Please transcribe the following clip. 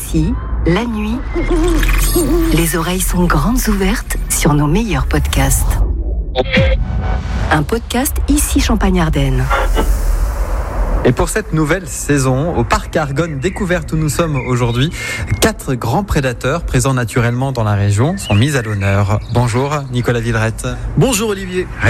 Ici, la nuit, les oreilles sont grandes ouvertes sur nos meilleurs podcasts. Un podcast Ici Champagne-Ardenne. Et pour cette nouvelle saison, au parc Argonne Découverte où nous sommes aujourd'hui, 4 grands prédateurs présents naturellement dans la région sont mis à l'honneur. Bonjour Nicolas Villerette. Bonjour Olivier.